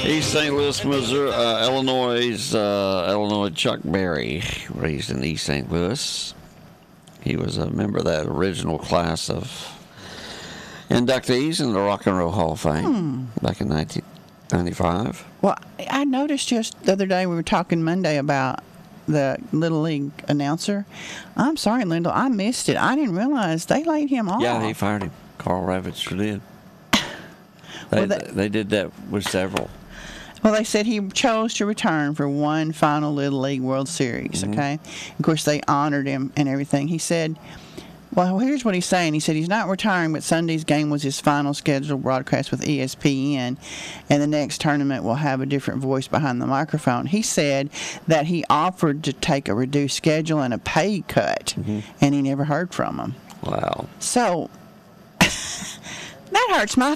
East St. Louis, Missouri, Illinois. Chuck Berry, raised in East St. Louis. He was a member of that original class of inductees in the Rock and Roll Hall of Fame back in 1995. Well, I noticed just the other day we were talking Monday about the Little League announcer. I'm sorry, Lyndall, I missed it. I didn't realize they laid him off. Yeah, he fired him. Carl Ravitcher did. They did that with several. Well, they said he chose to return for one final Little League World Series, okay? Of course, they honored him and everything. He said, well, here's what he's saying. He said he's not retiring, but Sunday's game was his final scheduled broadcast with ESPN, and the next tournament will have a different voice behind the microphone. He said that he offered to take a reduced schedule and a pay cut, and he never heard from him. Wow. So that hurts my